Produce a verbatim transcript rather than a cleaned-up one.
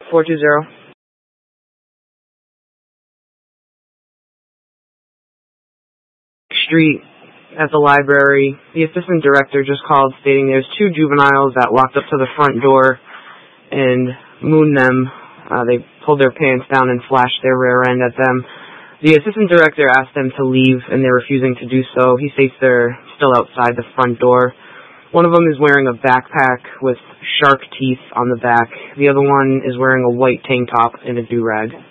four two zero. Street at the library. The assistant director just called stating there's two juveniles that walked up to the front door and mooned them. Uh, they pulled their pants down and flashed their rear end at them. The assistant director asked them to leave, and they're refusing to do so. He states they're still outside the front door. One of them is wearing a backpack with shark teeth on the back. The other one is wearing a white tank top and a do-rag.